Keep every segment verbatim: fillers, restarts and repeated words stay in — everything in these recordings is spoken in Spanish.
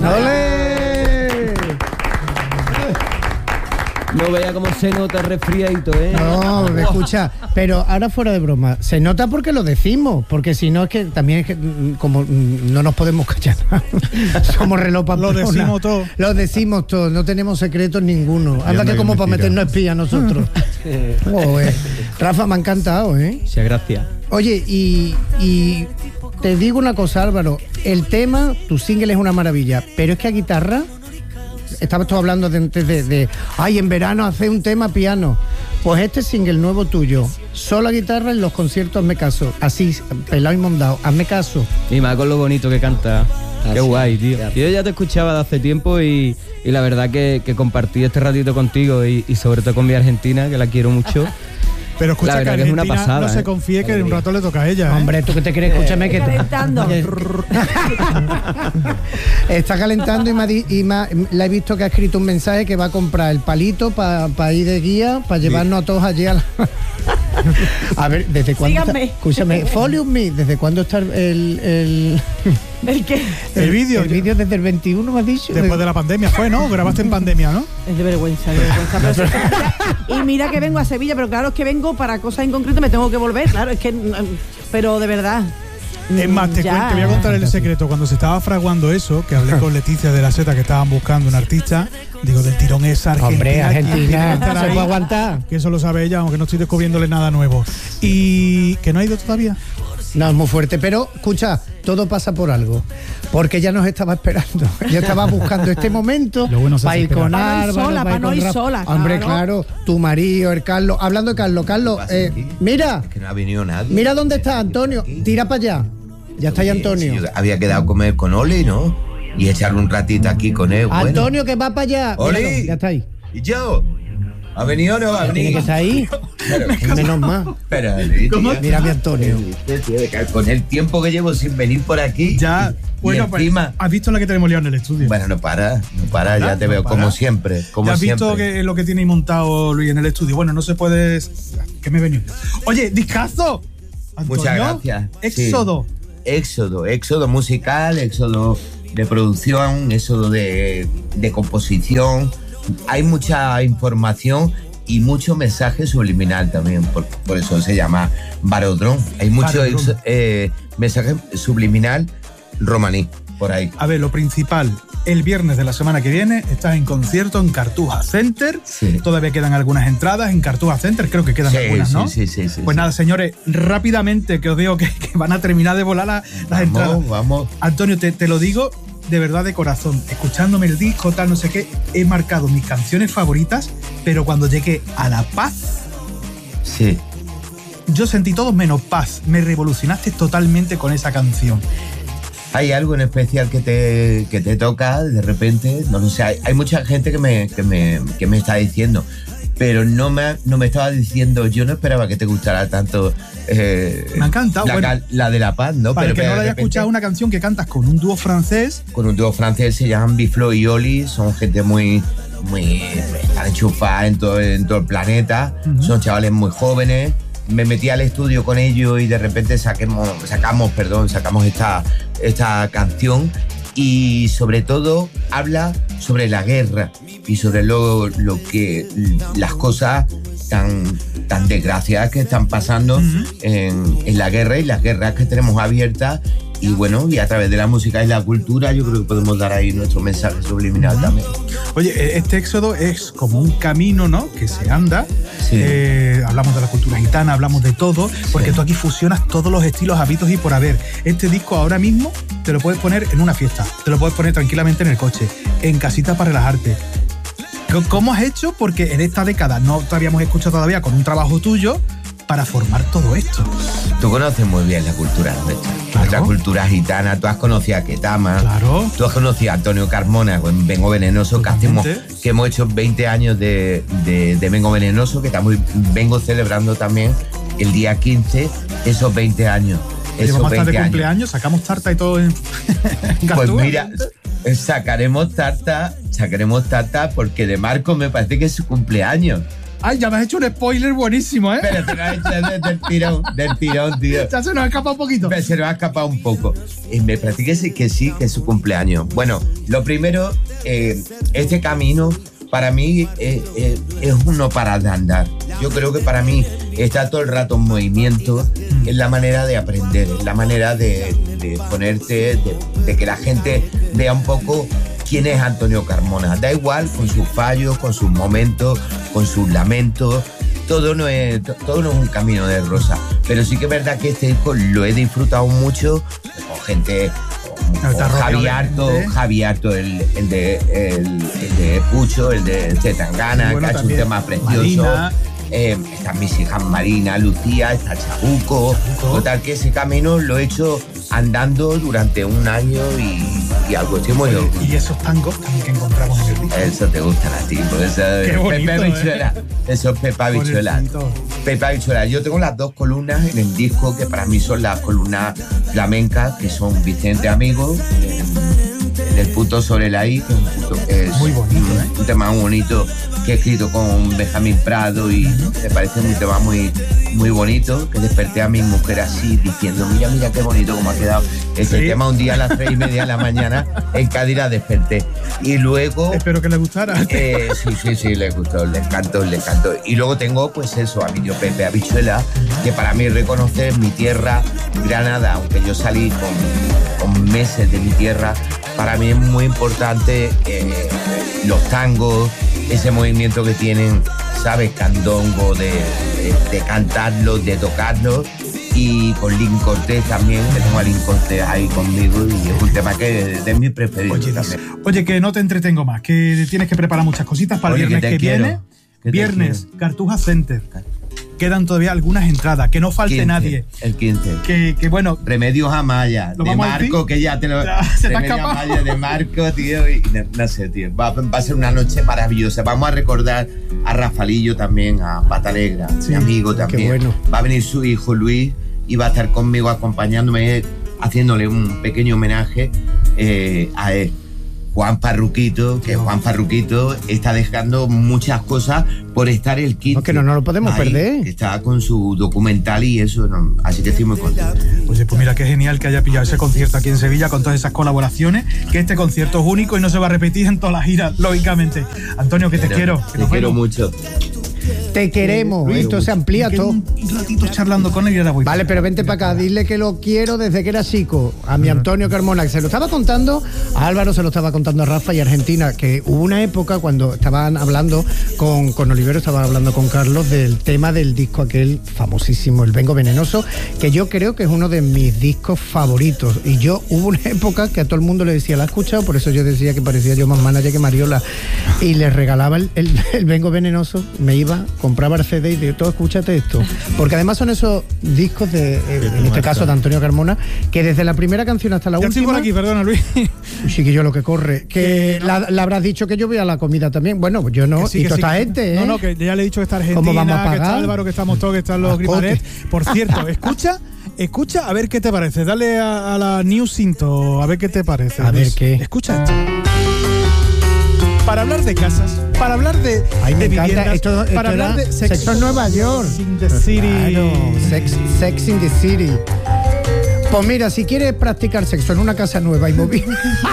¡Ole! No vea cómo se nota el resfriadito, ¿eh? No, me escucha, pero ahora fuera de broma, se nota porque lo decimos, porque si no es que también es que como no nos podemos callar, somos reloj Lo decimos todo. Lo decimos todo, no tenemos secretos ninguno. Anda que como para meternos espías nosotros. Oh, eh. Rafa, me ha encantado, ¿eh? Muchas gracias. Oye, y, y te digo una cosa, Álvaro, el tema, tu single es una maravilla, pero es que a guitarra... Estabas tú hablando de, de, de, de ay, en verano hace un tema piano. Pues este single nuevo tuyo, solo a guitarra en los conciertos, hazme caso. Así, pelado y mondado, hazme caso. Y más con lo bonito que canta. Así, Qué guay, tío. ya. Yo ya te escuchaba de hace tiempo y, y la verdad que, que compartí este ratito contigo y, y sobre todo con mi Argentina, que la quiero mucho. Pero escucha La que verdad que es una Argentina pasada, no se ¿eh? confíe que en un rato le toca a ella. ¿eh? Hombre, ¿tú qué te crees? Escúchame que... Calentando. Está calentando y, me ha di- y me ha- la he visto que ha escrito un mensaje que va a comprar el palito para pa ir de guía, para llevarnos a todos allí a la... A ver, ¿desde cuándo está- Síganme. escúchame, Follow Me, ¿desde cuándo está el... el, ¿El qué? El vídeo. El vídeo desde el veintiuno, me has dicho. Después de la pandemia fue, ¿no? Grabaste en pandemia, ¿no? Es de vergüenza, de vergüenza. Pero sí, y mira que vengo a Sevilla, pero claro, es que vengo para cosas en concreto, me tengo que volver, claro, es que... Pero de verdad... Es más, te, Ya. cuento, te voy a contar el secreto. Cuando se estaba fraguando eso, que hablé con Leticia de la Seta, que estaban buscando un artista, digo, del tirón esa Argentina. Hombre, ¿quién tiene que Argentina, estar no se ahí? puede aguantar. Que eso lo sabe ella, aunque no estoy descubriéndole nada nuevo. Y que no ha ido todavía. No, es muy fuerte, pero escucha, todo pasa por algo. Porque ella nos estaba esperando. Ella estaba buscando este momento Lo bueno se para hace ir esperar. con Para no ir Álvaro, sola, para no con ir Rafa. sola, Hombre, claro. claro, tu marido, el Carlos. Hablando de Carlos, Carlos, eh, mira, Es que no ha venido nadie. mira dónde está Antonio. Tira para allá. Ya está ahí Antonio. Sí, yo había quedado a comer con Oli, ¿no? Y echarle un ratito aquí con él. bueno. Antonio, que va para allá. Oli. Míralo, ya está ahí. ¿Y yo? ¿Ha venido o no va a Tiene venir? que estar ahí. Pero, Menos mal. pero, tío, Mira a mi Antonio. con el tiempo que llevo sin venir por aquí. Ya, y bueno, pues, encima, has visto la que tenemos liado en el estudio. bueno, no para, no para, ya te No veo para. como siempre, como ya has siempre. visto que, lo que tiene montado Luis en el estudio. Bueno, no se puede. ¿Qué me he venido? Oye, discazo. Antonio, Muchas gracias. Éxodo. Sí. Éxodo, éxodo musical, éxodo de producción, éxodo de, de composición. Hay mucha información y mucho mensaje subliminal también, por, por eso se llama Barodrón. Hay mucho Barodrón. ex- eh, mensaje subliminal romaní por ahí. A ver, lo principal, el viernes de la semana que viene estás en concierto en Cartuja Center. Sí. Todavía quedan algunas entradas en Cartuja Center, creo que quedan Sí, algunas, ¿no? sí, sí, sí, sí, Pues sí. nada, señores, rápidamente que os digo que, que van a terminar de volar la- las entradas. Vamos, vamos. Antonio, te, te lo digo de verdad de corazón. Escuchándome el disco, tal, no sé qué, he marcado mis canciones favoritas, pero cuando llegué a La Paz, Sí. yo sentí todo menos paz. Me revolucionaste totalmente con esa canción. ¿Hay algo en especial que te, que te toca de repente? No lo sé. Hay, hay mucha gente que me, que, me, que me está diciendo, pero no me, no me estaba diciendo, yo no esperaba que te gustara tanto. eh, Me ha encantado, La, bueno. cal- la de La Paz, ¿no? Para el Pero que no de lo haya repente, escuchado, una canción que cantas con un dúo francés. con un dúo francés, se llaman Biflo y Oli, son gente muy, muy están enchufadas en todo, en todo el planeta, Ujú. son chavales muy jóvenes. Me metí al estudio con ellos y de repente saquemos, sacamos, perdón, sacamos esta, esta canción y sobre todo habla sobre la guerra y sobre lo, lo que las cosas tan, tan desgraciadas que están pasando Ujú. en, en la guerra y las guerras que tenemos abiertas. Y bueno, y a través de la música y la cultura yo creo que podemos dar ahí nuestro mensaje subliminal también. Oye, este éxodo es como un camino, ¿no? Que se anda. Sí. Eh, hablamos de la cultura gitana, hablamos de todo, porque Sí. tú aquí fusionas todos los estilos habitos y por haber. Este disco ahora mismo te lo puedes poner en una fiesta, te lo puedes poner tranquilamente en el coche, en casita para relajarte. C- ¿Cómo has hecho? Porque en esta década no te habíamos escuchado todavía con un trabajo tuyo para formar todo esto. Tú conoces muy bien la cultura nuestra, nuestra cultura gitana. Tú has conocido a Ketama, Claro. tú has conocido a Antonio Carmona con Vengo Venenoso, que, hacemos, Totalmente. que hemos hecho veinte años de, de, de Vengo Venenoso, que estamos, vengo celebrando también el día quince esos veinte años. Esos Llevamos hasta de veinte años. cumpleaños, sacamos tarta y todo en, en Pues Cartuja. mira, sacaremos tarta, sacaremos tarta porque de Marco me parece que es su cumpleaños. Ay, ya me has hecho un spoiler buenísimo, ¿eh? Pero se nos ha hecho del, del tirón, del tirón, tío. Ya se nos ha escapado un poquito. Pero se nos ha escapado un poco. Y me platiques que sí, que es su cumpleaños. Bueno, lo primero, eh, este camino para mí eh, eh, es uno para de andar. Yo creo que para mí está todo el rato en movimiento, es la manera de aprender, es la manera de, de ponerte, de, de que la gente vea un poco quién es Antonio Carmona. Da igual con sus fallos, con sus momentos, con sus lamentos. Todo no es, todo no es un camino de rosa. Pero sí que es verdad que este disco lo he disfrutado mucho con gente... Con Javi Harto, Javi Harto, el, el, de, el, el de Pucho, el de Zetangana, bueno, que ha hecho un tema precioso. Eh, están mis hijas Marina, Lucía, está Chabuco. Total, que ese camino lo he hecho andando durante un año y, y algo. Estoy muy orgulloso. Y esos tangos también que encontramos en el disco. Eso te gustan a ti, por eso Qué bonito, Pepe Bichuela. ¿Eh? Eso es Pepa Bichuela. Pepa Bichuela. Yo tengo las dos columnas en el disco que para mí son las columnas flamencas, que son Vicente Amigo, en el punto sobre la I, que es, un punto, es muy bonito, un, ¿eh? un tema muy bonito que he escrito con Benjamín Prado y me parece un tema muy, muy bonito, que desperté a mi mujer así diciendo, mira, mira qué bonito cómo ha quedado ese ¿Sí? tema un día a las tres y media de la mañana en Cádiz la desperté. Y luego... Espero que le gustara. Eh, sí, sí, sí, le gustó, le encantó, le encantó. Y luego tengo pues eso, a mi tío Pepe Habichuela, que para mí reconocer mi tierra, Granada, aunque yo salí con, con meses de mi tierra, para mí es muy importante eh, los tangos, ese movimiento que tienen, ¿sabes? Candongo, de, de, de cantarlo, de tocarlo. Y con Lin Cortés también, que tengo a Lin Cortés ahí conmigo y es un tema que es de mis preferidos. Oye, también. Oye, que no te entretengo más, que tienes que preparar muchas cositas para Oye, el viernes que, que quiero, viene. que Viernes, Cartuja Center. Quedan todavía algunas entradas, que no falte quince, nadie. El quince. Que, que bueno. Remedios Amaya, de Marco, que ya te lo. Ya, se te ha Remedios escapado. Amaya de Marco, tío, y no, no sé, tío. Va, va a ser una noche maravillosa. Vamos a recordar a Rafalillo también, a Pata Negra, Sí, mi amigo también. qué bueno. Va a venir su hijo Luis y va a estar conmigo acompañándome, haciéndole un pequeño homenaje eh, a él. Juan Parruquito, que Juan Parruquito está dejando muchas cosas por estar el quince. No, que no, no lo podemos ahí, perder. que está con su documental y eso, no, así que estoy muy contento. Oye, pues mira, qué genial que haya pillado ese concierto aquí en Sevilla con todas esas colaboraciones, que este concierto es único y no se va a repetir en todas las giras, lógicamente. Antonio, que te Pero, quiero. Que Te nos quiero vemos. mucho. Te queremos, Luis, esto se amplía me quedo todo. Un ratito charlando con él y ahora voy. Vale, pero vente para acá, dile que lo quiero desde que era chico. A mi Antonio Carmona, que se lo estaba contando, a Álvaro se lo estaba contando a Rafa y a Argentina, que hubo una época cuando estaban hablando con, con Olivero, estaban hablando con Carlos del tema del disco aquel famosísimo, El Vengo Venenoso, que yo creo que es uno de mis discos favoritos. Y yo hubo una época que a todo el mundo le decía, ¿la has escuchado? Por eso yo decía que parecía yo más manager que Mariola. Y les regalaba el, el, el Vengo Venenoso, me iba, compraba el C D y de todo, escúchate esto. Porque además son esos discos de, eh, en este caso de Antonio Carmona, que desde la primera canción hasta la Ya última. estoy por aquí, perdona, Luis. Uy, chiquillo, lo que corre. Que no. la, la habrás dicho que yo voy a la comida también. Bueno, yo no. Que sí, y que toda sí, esta que- gente, ¿eh? No, no, que ya le he dicho que está ¿Cómo vamos a Argentina, que está pagar? Álvaro, que estamos todos, que están los Mascote. Grimaret. Por cierto, escucha, escucha, a ver qué te parece. Dale a, a la New Cinto, a ver qué te parece. A ver Luis. qué. Escucha esto. Para hablar de casas, para hablar de, Ay, me de encanta. viviendas, Esto, esto para hablar era de Sexo en Nueva York. in the City. Claro, sex, sex in the City. Pues mira, si quieres practicar sexo en una casa nueva y mover.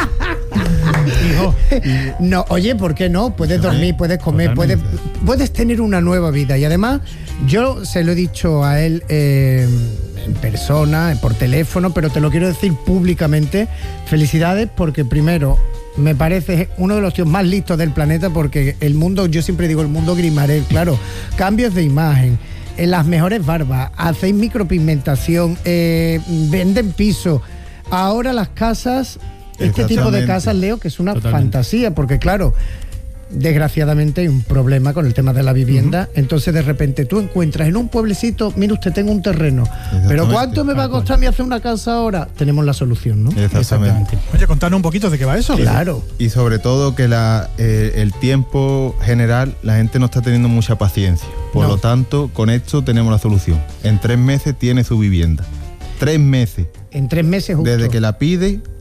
Hijo, No, oye, ¿por qué no? Puedes dormir, puedes comer, puedes, puedes tener una nueva vida. Y además, yo se lo he dicho a él eh, en persona, por teléfono, pero te lo quiero decir públicamente. Felicidades, porque primero, me parece uno de los tíos más listos del planeta, porque el mundo, yo siempre digo el mundo Grimaret, claro, cambios de imagen, en las mejores barbas, hacéis micropigmentación, eh, venden piso. Ahora las casas, este tipo de Exactamente. casas, Leo, que es una Totalmente. fantasía, porque claro, desgraciadamente hay un problema con el tema de la vivienda. Uh-huh. Entonces de repente tú encuentras en un pueblecito, mire usted, tengo un terreno, pero ¿cuánto me va a costar a mí hacer una casa ahora? Tenemos la solución, ¿no? Exactamente. oye, contanos un poquito de qué va eso. Claro. Y sobre todo que la, eh, el tiempo general, la gente no está teniendo mucha paciencia. Por No. lo tanto, con esto tenemos la solución. En tres meses tiene su vivienda. Tres meses. En tres meses justo. Desde que la pide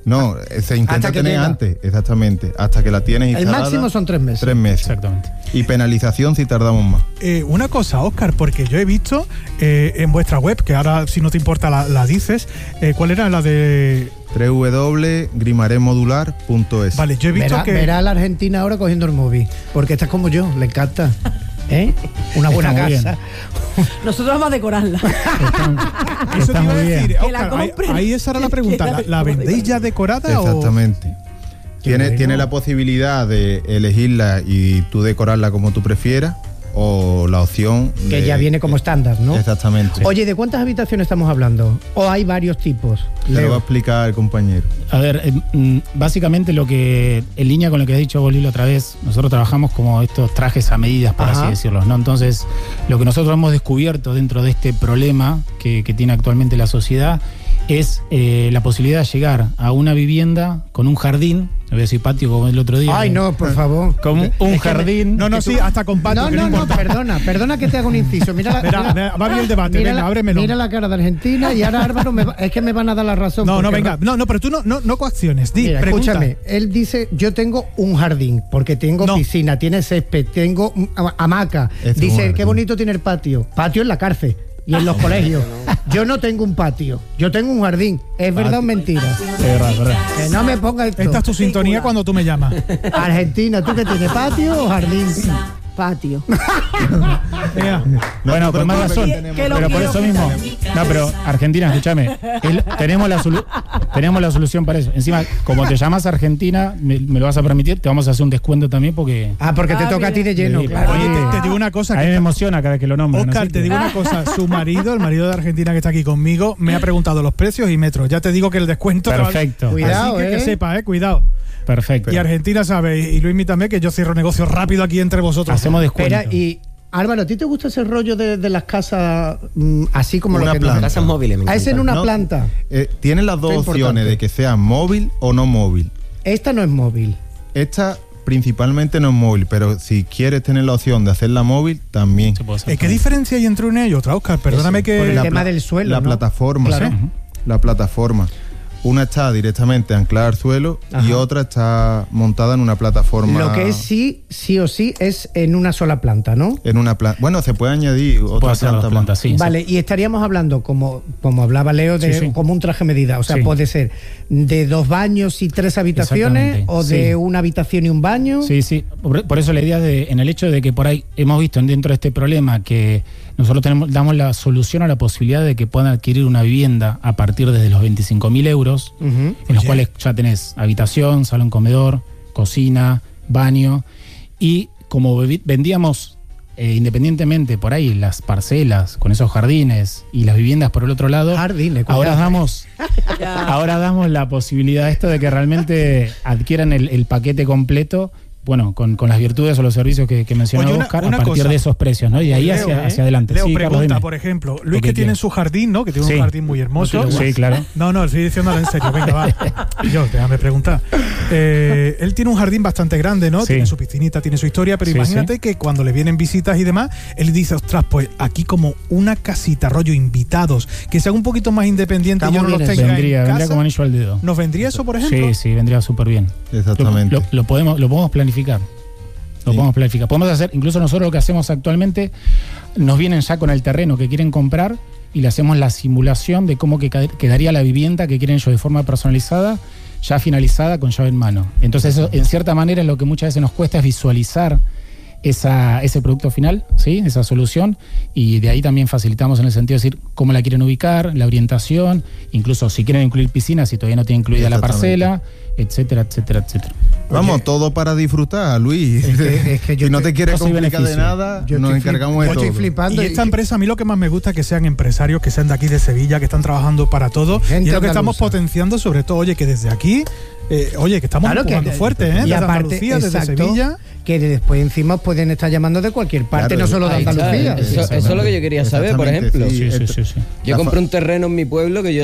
No, se intenta Hasta que tener tenga. antes, exactamente, hasta que la tienes El instalada. máximo son tres meses. Tres meses. Exactamente. Y penalización si tardamos más. Eh, una cosa, Óscar, porque yo he visto eh, en vuestra web, que ahora si no te importa la, la dices, eh, ¿cuál era la de...? doble u doble u doble punto grimaremodular punto es. Vale, yo he visto Verá, que... verá a la Argentina ahora cogiendo el móvil, porque estás como yo, le encanta. ¿Eh? Una buena Está muy casa. Nosotros vamos a decorarla. Está, Eso está te iba a muy bien. decir, Que la Óscar, ahí, compren. ahí esa era la pregunta. ¿La, la vendéis ya decorada o...? Exactamente. Tiene, bueno. tiene la posibilidad de elegirla y tú decorarla como tú prefieras, o la opción Que de- ya viene como estándar, ¿no? Exactamente. Oye, ¿de cuántas habitaciones estamos hablando? ¿O hay varios tipos? Te lo va a Leo. explicar el compañero. A ver, eh, mm, básicamente lo que, en línea con lo que has dicho vos, Lilo, otra vez, nosotros trabajamos como estos trajes a medidas, por Ajá. así decirlo, ¿no? Entonces, lo que nosotros hemos descubierto dentro de este problema que, que tiene actualmente la sociedad es eh, la posibilidad de llegar a una vivienda con un jardín, no voy a decir patio como el otro día. Ay, no, por favor. Con un, un Es que me- jardín. No, no, sí, hasta con patio, No, que no, no, importa. perdona, perdona que te haga un inciso. Mira la, Verá, verá, va bien el debate, mira venga, la, ábremelo. Mira la cara de Argentina y ahora Álvaro me va- es que me van a dar la razón. No, no, porque- venga. No, no, pero tú no, no, no coacciones. Di, Mira, pregunta. escúchame, él dice, yo tengo un jardín, porque tengo No. piscina, tiene césped, tengo mm, ama- hamaca. Este es un Dice, jardín. qué bonito tiene el patio. Patio en la cárcel y en los colegios. Yo no tengo un patio, yo tengo un jardín. ¿Es verdad o mentira? Es verdad, es verdad. Que no me ponga esto. Esta es tu sintonía cuando tú me llamas. Argentina, ¿tú qué tienes, patio o jardín? Patio. Venga. Bueno, te con más preocupes, razón. que tenemos- Que lo Pero por quiero eso mismo. No, pero Argentina, escúchame. es- tenemos, la solu- tenemos la solución para eso. Encima, como te llamas Argentina, me, me lo vas a permitir, te vamos a hacer un descuento también porque. Ah, porque te Ah, toca a ti de lleno, Sí, claro. Oye, te, Ah. te digo una cosa. A mí Que me emociona cada vez que lo nombran. Óscar, así te que- digo una cosa. Su marido, el marido de Argentina que está aquí conmigo, me ha preguntado los precios y metros. Ya te digo que el descuento... te va- Perfecto. Cuidado, Así que, eh. que sepa, eh, cuidado. Perfecto. Y Argentina sabe, y Luismi también, que yo cierro negocio rápido aquí entre vosotros. Hacemos descuento. Espera, y Álvaro, ¿a ti te gusta ese rollo de, de las casas mm, así como Una lo que nos- planta. Casas móviles, me Ah, es en encanta. una No. planta. Eh, tiene las dos Qué opciones importante. de que sea móvil o no móvil. Esta no es móvil. Esta principalmente no es móvil, pero si quieres tener la opción de hacerla móvil, también. Se puede hacer Eh, ¿Qué también. diferencia hay entre una y otra, Óscar? Perdóname Por que... el La tema pla- del suelo, La ¿no? plataforma, Claro. ¿sí? La plataforma. Una está directamente anclada al suelo y Ajá. otra está montada en una plataforma. Lo que es sí, sí o sí, es en una sola planta, ¿no? En una planta. Bueno, se puede añadir Se otra puede hacer planta dos más. plantas, sí. Vale, y estaríamos hablando, como, como hablaba Leo, de Sí, sí. como un traje medida. O sea, Sí. puede ser de dos baños y tres habitaciones, Exactamente, o de sí. una habitación y un baño. Sí, sí. Por, por eso la idea de, en el hecho de que por ahí hemos visto dentro de este problema que nosotros tenemos, damos la solución a la posibilidad de que puedan adquirir una vivienda a partir desde los veinticinco mil euros, Ujú. en los Oye. cuales ya tenés habitación, salón comedor, cocina, baño. Y como bebi- vendíamos eh, independientemente por ahí las parcelas con esos jardines y las viviendas por el otro lado, Jardines, ahora cuidado. damos Ya. ahora damos la posibilidad esto de que realmente adquieran el, el paquete completo, bueno, con, con las virtudes o los servicios que, que mencionaba Oye, una- Oscar, una a partir cosa. de esos precios, ¿no? Y de ahí Leo, hacia, ¿eh? hacia adelante. Leo Sí, Carlos, pregunta, dime. por ejemplo, Lo Luis que que tiene quieras. su jardín, ¿no? Que tiene Sí. un jardín muy hermoso. Sí, claro. No, no, estoy diciéndolo en serio. Venga, va. Yo, déjame preguntar. Eh, él tiene un jardín bastante grande, ¿no? Sí. Tiene su piscinita, tiene su historia, pero Sí, imagínate sí. que cuando le vienen visitas y demás, él dice, ostras, pues aquí como una casita, rollo invitados, que sean un poquito más independientes y yo no Estamos los bien tenga Vendría, en vendría casa. como anillo al dedo. ¿Nos vendría eso, por ejemplo? Sí, sí, vendría súper bien. Exactamente. Lo, lo- lo podemos, lo podemos planificar. Lo Sí. podemos planificar. Podemos hacer, incluso nosotros lo que hacemos actualmente, nos vienen ya con el terreno que quieren comprar y le hacemos la simulación de cómo que ca- quedaría la vivienda que quieren ellos de forma personalizada, ya finalizada con llave en mano. Entonces eso, en cierta manera, lo que muchas veces nos cuesta es visualizar esa, ese producto final, ¿sí? Esa solución, y de ahí también facilitamos en el sentido de decir cómo la quieren ubicar, la orientación, incluso si quieren incluir piscinas, si todavía no tiene incluida la Exactamente. parcela, etcétera, etcétera, etcétera. Vamos, todo para disfrutar, Luis. Es que- es que yo si no te- te quieres yo soy complicar de beneficio. nada, Yo nos estoy encargamos flip- de yo todo. estoy flipando. Y esta empresa, a mí lo que más me gusta es que sean empresarios, que sean de aquí de Sevilla, que están trabajando para todo. Gente y es lo que estamos andaluza. potenciando, sobre todo, oye, que desde aquí, eh, oye, que estamos Claro que- empujando fuerte, ¿eh? Y Desde aparte, Andalucía, desde exacto, Sevilla. que después encima pueden estar llamando de cualquier parte, Claro, no solo de ahí está, Andalucía. eso- eso es lo que yo quería saber, por Exactamente, ejemplo. Sí, sí, esto- sí, sí. Yo La compré fa- un terreno en mi pueblo que yo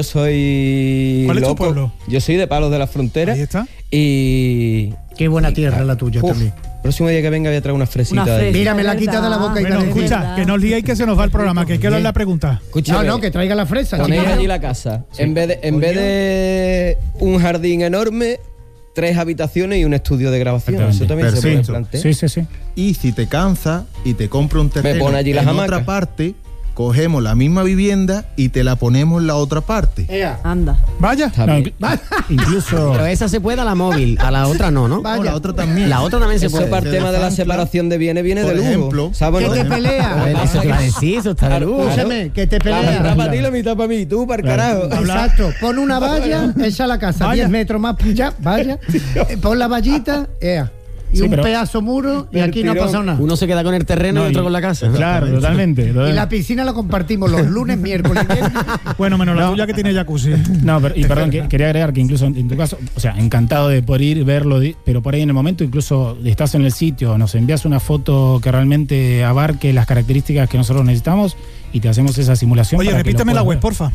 soy ¿Cuál es tu loco. pueblo? Yo soy de Palos de la Frontera. Ahí está. Y Qué buena tierra la tuya Uf, también. próximo día que venga voy a traer unas fresitas. Una fresa. Mira, me la ha quitado de la boca y Bueno, tal. escucha, que no os liéis que se nos va el programa, que quiero la pregunta. No, Escúchame, no, que traiga la fresa. ponéis chico. allí la casa. En vez de, en vez de un jardín enorme, tres habitaciones y un estudio de grabación. Eso también se puede Perfecto. plantear. Sí, sí, sí. Y si te cansas y te compras un terreno pone allí las en hamacas. otra parte, cogemos la misma vivienda y te la ponemos en la otra parte. Ea, Anda. Vaya. Está No, bien. inclu- incluso. Pero esa se puede a la móvil, a la otra no, ¿no? Vaya. O la otra también. La otra también se Eso puede. para el tema de la separación de bienes viene Por de lujo. ejemplo, ¿sabes? que no? te pelea. Pero eso te iba a decir, eso está de lujo. Escúchame, que te La mitad pelea. para ti, la mitad para mí. Tú, para el carajo. Exacto, pon una valla, echa la casa, Vaya. diez metros más, ya, vaya. Eh, Pon la vallita, ea. Y Sí, un pero- pedazo muro y El aquí no ha tirón. pasado nada. Uno se queda con el terreno No, y otro y- con la casa. Claro, totalmente. Y la totalmente. piscina la compartimos los lunes, miércoles. y viernes. Bueno, menos la No. tuya que tiene jacuzzi. No, pero, y perdón, que- quería agregar que incluso en tu caso, o sea, encantado de poder ir, verlo, di- pero por ahí en el momento incluso estás en el sitio, nos envías una foto que realmente abarque las características que nosotros necesitamos y te hacemos esa simulación. Oye, para que lo repíteme la puedas web, ver. porfa.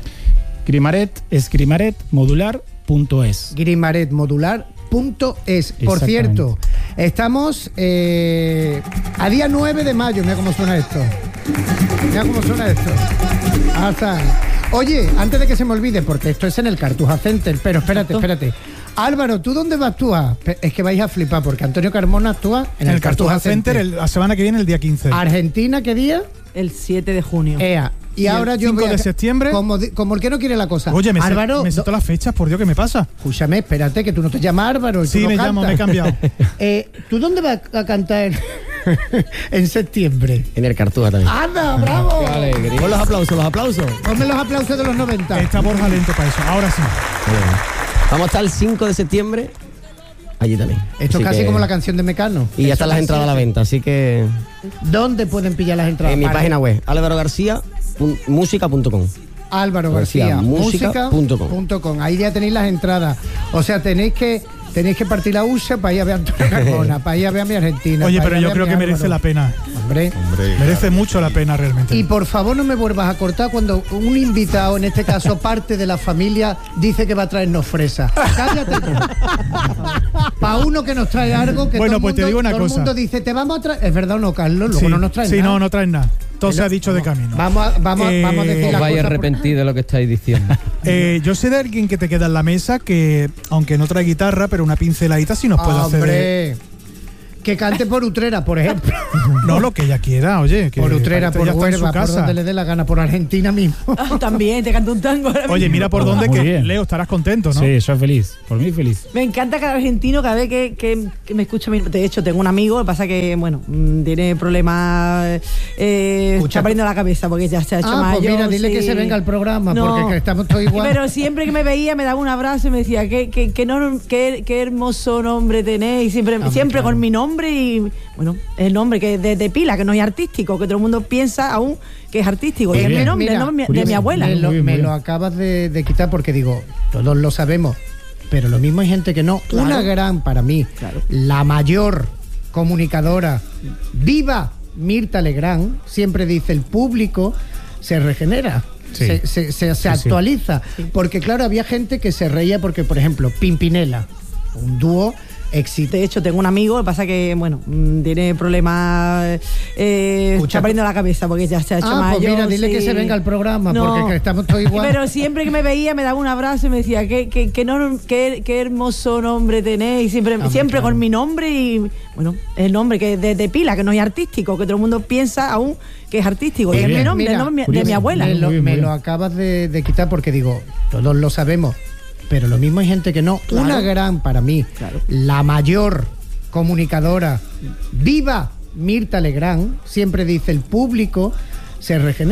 Grimaret es grimaret modular punto es. grimaretmodular punto es. Por Exactamente. cierto, estamos eh, a día nueve de mayo. Mira cómo suena esto. Mira cómo suena esto. Hasta. Oye, antes de que se me olvide, porque esto es en el Cartuja Center, pero espérate, espérate. Álvaro, ¿tú dónde vas a actuar? Pe- Es que vais a flipar, porque Antonio Carmona actúa en, En el Cartuja Center, el- la semana que viene, el día quince. Argentina, ¿qué día? El siete de junio. Ea. Y, ¿Y el ahora yo cinco voy a de ca- septiembre? Como, di- como el que no quiere la cosa. Oye, me sé, Álvaro, me sé do- todas las fechas, por Dios, ¿qué me pasa? escúchame, espérate, que tú no te llamas Álvaro. y tú Sí, no me llamo, cantas. me he cambiado. Eh, ¿Tú dónde vas a cantar en, en septiembre? En el Cartuja también. ¡Anda, bravo! Qué alegría. Con los aplausos, los aplausos. Ponme los aplausos de los noventa. Está Borja lento para eso. Ahora sí. Vamos a estar el cinco de septiembre allí también. Esto Así es casi que- como la canción de Mecano. Y ya Eso están las es entradas a la así. venta, así que ¿Dónde pueden pillar las entradas? en mi Vale. página web, álvaro garcía música punto com. Álvaro García, García, música punto com. punto com. Ahí ya tenéis las entradas. O sea, tenéis que tenéis que partir la U S A para ir a ver a Antonio Carmona, para ir a ver a mi Argentina. Oye, para pero ir a yo ver a creo mi que merece Álvaro. la pena. Hombre. Hombre, Merece mucho la pena realmente. Y por favor no me vuelvas a cortar cuando un invitado, en este caso parte de la familia, dice que va a traernos fresa. Cállate. Para uno que nos trae algo que Bueno, todo, pues el te mundo, digo una todo el cosa. mundo dice, te vamos a traer. ¿Es verdad o no, Carlos? Luego sí, no nos traen sí, nada. no, no traen nada. Todo se ha dicho de camino. Vamos a, vamos, a- Eh, vamos a decir Os las vais a cosas por- arrepentir de lo que estáis diciendo. Eh, yo sé de alguien que te queda en la mesa que, aunque no trae guitarra, pero una pinceladita sí nos puede hacer. de- Hombre, que cante por Utrera, por ejemplo. No, lo que ella quiera, oye. Que Por Utrera, ella por está en Huelva, su por casa. donde le dé la gana, por Argentina mismo. Ah, también, te canto un tango ahora Oye, mismo. mira por Oh, dónde muy que bien. Leo, estarás contento, ¿no? Sí, yo feliz. Por mí feliz. Me encanta cada argentino, cada vez que, que- que me escucha. mi- De hecho, tengo un amigo, lo que pasa que, bueno, mm, tiene problemas. Eh, Escucha. está perdiendo la cabeza porque ya se ha hecho Ah, mayor. pues mira, dile sí. que se venga al programa, No. porque que estamos todos igual. Pero siempre que me veía me daba un abrazo y me decía, qué, qué, qué, no- qué- qué hermoso nombre tenéis. Siempre, Hombre, siempre claro. con mi nombre y, bueno, el nombre que de, de pila, que no es artístico, que todo el mundo piensa aún que es artístico. Muy Y es mi bien. nombre, Mira, el nombre de curioso. mi abuela. Me, lo, Muy bien, me muy lo bien. acabas de, de quitar porque digo, todos lo sabemos, pero lo mismo hay gente que no. Claro. Una gran, para mí, Claro. la mayor comunicadora, viva Mirta Legrand, siempre dice, el público se regenera. Sí. Se, se- se- se Sí, sí. actualiza. Porque claro, había gente que se reía porque, por ejemplo, Pimpinela, un dúo exitoso. De hecho, tengo un amigo, lo que pasa que, bueno, mm, tiene problemas. Eh, Escucha. está perdiendo la cabeza porque ya se ha hecho Ah, mayor. pues mira, dile sí. que se venga al programa, porque que estamos todos igual. Pero siempre que me veía me daba un abrazo y me decía, qué, qué, qué, no- qué- qué hermoso nombre tenéis. Siempre, Hombre, siempre claro. con mi nombre y, bueno, el nombre que de, de pila, que no es artístico, que todo el mundo piensa aún que es artístico. Muy y es mi bien. nombre, Mira, el nombre de curioso. mi abuela. Me, lo, Muy bien, me muy lo bien. acabas de, de quitar porque digo, todos lo sabemos, pero lo mismo hay gente que no. Claro. Una gran, para mí, Claro. la mayor comunicadora, viva Mirta Legrand, siempre dice, el público se regenera.